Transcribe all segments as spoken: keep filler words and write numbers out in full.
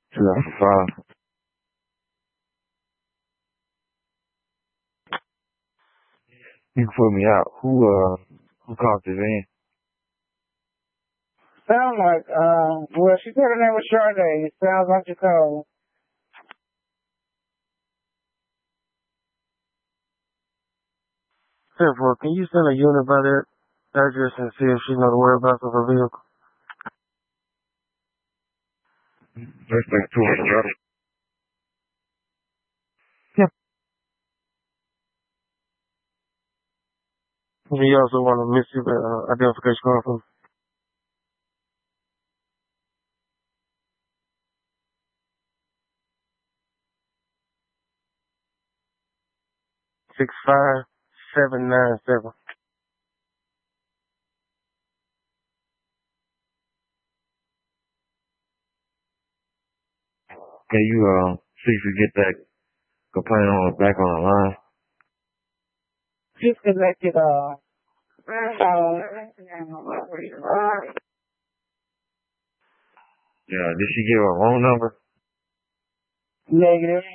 Two after five. You can put me out. Who uh who called the van? Sound like uh well she said her name was Sade. It sounds like you called. Therefore, can you send a unit by that address and see if she know the whereabouts of her vehicle? That's like two hundred dollars. Yeah. And you also want a Mississippi uh, identification card from six five seven nine seven. Can you uh see if you get that complaint on back on the line? She's connected uh Yeah, did she give a wrong number? negative.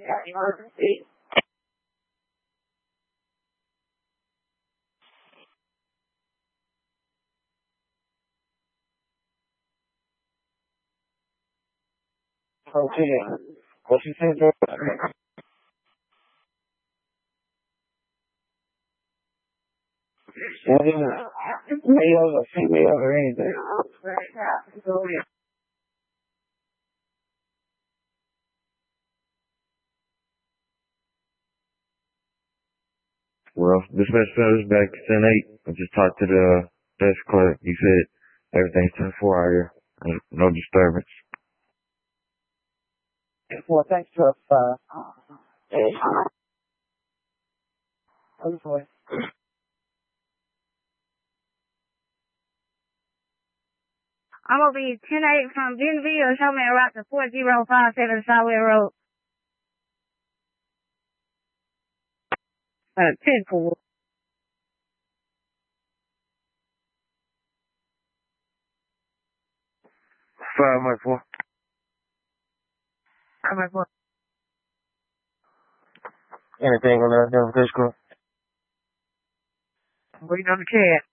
Okay. What she said that male or female or anything. Well, dispatch service back to ten eight. I just talked to the desk clerk. He said everything's ten four out here. Ain't no disturbance. Well, thanks to us, uh, oh boy. I'm gonna be ten eight from Bentonville. Show me a route to four zero five seven Southway Road. Uh, ten four. Five my four. Five my four. Anything on that identification card? Waiting on the cat.